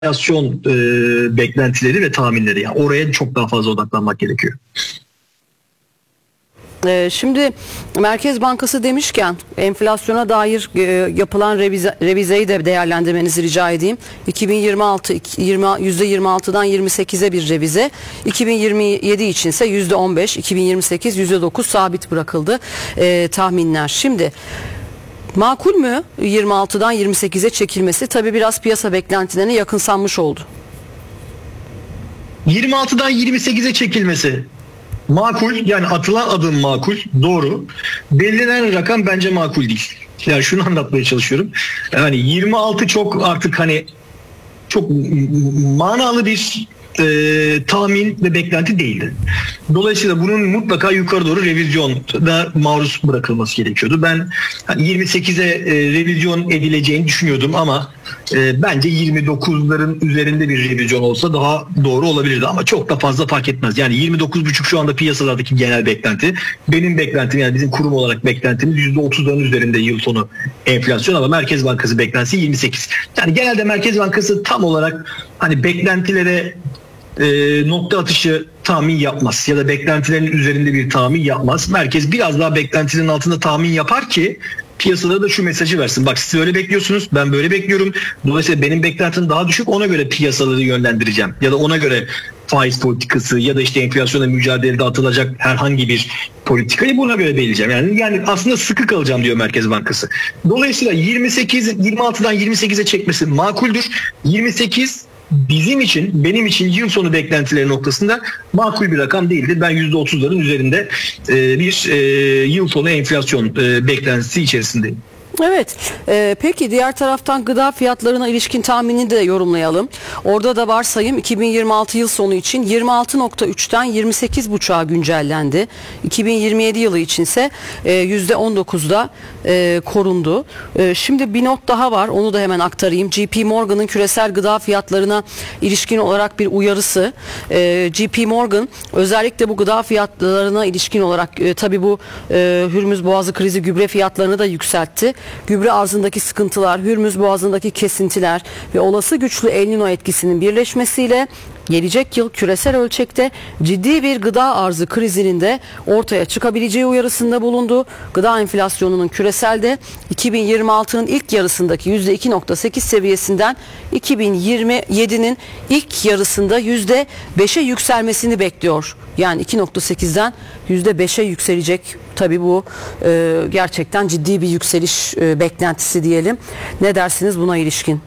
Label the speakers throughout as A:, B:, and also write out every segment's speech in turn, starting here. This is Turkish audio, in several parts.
A: enflasyon beklentileri ve tahminleri. Yani oraya çok daha fazla odaklanmak gerekiyor.
B: Şimdi Merkez Bankası demişken enflasyona dair yapılan revizeyi de değerlendirmenizi rica edeyim. 2026 %26'dan 28'e bir revize. 2027 içinse %15, 2028 %9 sabit bırakıldı tahminler. Şimdi makul mü 26'dan 28'e çekilmesi? Tabii biraz piyasa beklentilerine yakınsanmış oldu.
A: 26'dan 28'e çekilmesi makul, yani atılan adım makul, doğru. Belirlenen rakam bence makul değil. Yani şunu anlatmaya çalışıyorum. Yani 26 çok artık hani çok manalı bir tahmin ve beklenti değildi. Dolayısıyla bunun mutlaka yukarı doğru revizyona maruz bırakılması gerekiyordu. Ben 28'e revizyon edileceğini düşünüyordum ama bence 29'ların üzerinde bir revizyon olsa daha doğru olabilirdi ama çok da fazla fark etmez. Yani 29,5 şu anda piyasalardaki genel beklenti. Benim beklentim, yani bizim kurum olarak beklentimiz %30'ların üzerinde yıl sonu enflasyon ama Merkez Bankası beklentisi 28. Yani genelde Merkez Bankası tam olarak hani beklentilere nokta atışı tahmin yapmaz ya da beklentilerin üzerinde bir tahmin yapmaz. Merkez biraz daha beklentinin altında tahmin yapar ki piyasalara da şu mesajı versin. Bak, siz öyle bekliyorsunuz, ben böyle bekliyorum. Dolayısıyla benim beklentim daha düşük, ona göre piyasaları yönlendireceğim. Ya da ona göre faiz politikası ya da işte enflasyonla mücadelede atılacak herhangi bir politikayı buna göre belirleyeceğim. Yani aslında sıkı kalacağım diyor Merkez Bankası. Dolayısıyla 26'dan 28'e çekmesi makuldür. 28 bizim için, benim için yıl sonu beklentileri noktasında makul bir rakam değildir. Ben %30'ların üzerinde bir yıl sonu enflasyon beklentisi içerisindeyim.
B: Evet. Peki diğer taraftan gıda fiyatlarına ilişkin tahminini de yorumlayalım. Orada da varsayım 2026 yıl sonu için 26,3'ten 28,5'a güncellendi. 2027 yılı içinse %19'da korundu. Şimdi bir not daha var. Onu da hemen aktarayım. JP Morgan'ın küresel gıda fiyatlarına ilişkin olarak bir uyarısı. JP Morgan özellikle bu gıda fiyatlarına ilişkin olarak tabii bu Hürmüz Boğazı krizi gübre fiyatlarını da yükseltti. Gübre arzındaki sıkıntılar, Hürmüz Boğazı'ndaki kesintiler ve olası güçlü El Niño etkisinin birleşmesiyle gelecek yıl küresel ölçekte ciddi bir gıda arzı krizinin de ortaya çıkabileceği uyarısında bulundu. Gıda enflasyonunun küreselde 2026'nın ilk yarısındaki %2,8 seviyesinden 2027'nin ilk yarısında %5'e yükselmesini bekliyor. Yani 2,8'den %5'e yükselecek. Tabii bu gerçekten ciddi bir yükseliş beklentisi diyelim. Ne dersiniz buna ilişkin?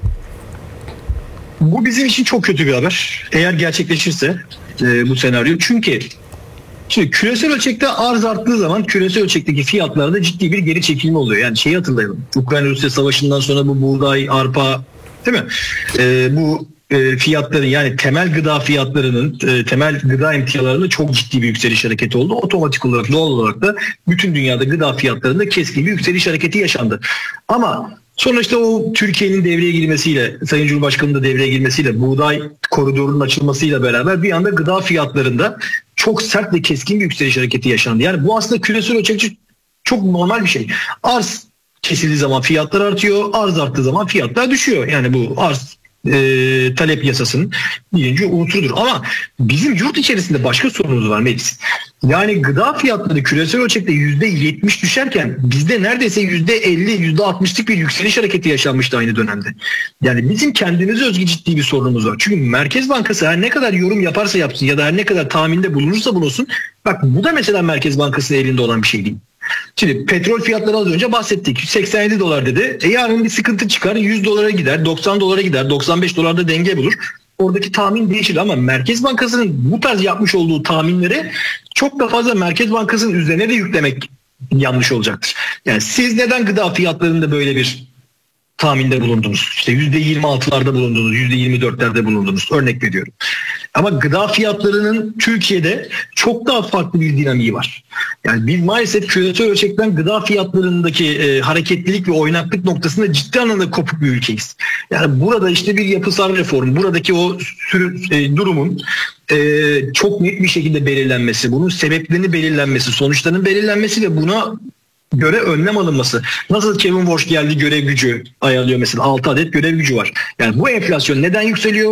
A: Bu bizim için çok kötü bir haber. Eğer gerçekleşirse bu senaryo. Çünkü şimdi küresel ölçekte arz arttığı zaman küresel ölçekteki fiyatlarda ciddi bir geri çekilme oluyor. Yani şeyi hatırlayalım. Ukrayna-Rusya savaşından sonra bu buğday, arpa, değil mi? Bu fiyatların, yani temel gıda fiyatlarının, temel gıda emtialarında çok ciddi bir yükseliş hareketi oldu. Otomatik olarak, doğal olarak da bütün dünyada gıda fiyatlarında keskin bir yükseliş hareketi yaşandı. Ama sonra işte o Türkiye'nin devreye girmesiyle, Sayın Cumhurbaşkanı'nın da devreye girmesiyle, buğday koridorunun açılmasıyla beraber bir anda gıda fiyatlarında çok sert ve keskin bir yükseliş hareketi yaşandı. Yani bu aslında küresel ölçekte çok normal bir şey. Arz kesildiği zaman fiyatlar artıyor, arz arttığı zaman fiyatlar düşüyor. Yani bu arz talep yasasının birinci unsurudur. Ama bizim yurt içerisinde başka sorunumuz var Melis. Yani gıda fiyatları küresel ölçekte %70 düşerken bizde neredeyse %50, %60'lık bir yükseliş hareketi yaşanmıştı aynı dönemde. Yani bizim kendimize özgü ciddi bir sorunumuz var. Çünkü Merkez Bankası her ne kadar yorum yaparsa yapsın ya da her ne kadar tahminde bulunursa bulunsun, bak bu da mesela Merkez Bankası'nın elinde olan bir şey değil. Şimdi petrol fiyatları az önce bahsettik. 87 dolar dedi. Yarın bir sıkıntı çıkar, 100 dolara gider, 90 dolara gider, 95 dolarda denge bulur. Oradaki tahmin değişir ama Merkez Bankası'nın bu tarz yapmış olduğu tahminleri çok da fazla Merkez Bankası'nın üzerine de yüklemek yanlış olacaktır. Yani siz neden gıda fiyatlarında böyle bir tahminde bulundunuz? İşte %26'larda bulundunuz, %24'lerde bulundunuz. Örnek veriyorum. Ama gıda fiyatlarının Türkiye'de çok daha farklı bir dinamiği var. Yani biz maalesef küresel ölçekten gıda fiyatlarındaki hareketlilik ve oynaklık noktasında ciddi anlamda kopuk bir ülkeyiz. Yani burada işte bir yapısal reform, buradaki o durumun çok net bir şekilde belirlenmesi, bunun sebeplerini belirlenmesi, sonuçlarının belirlenmesi ve buna göre önlem alınması. Nasıl Kevin Walsh geldi, görev gücü ayarlıyor mesela, 6 adet görev gücü var. Yani bu enflasyon neden yükseliyor?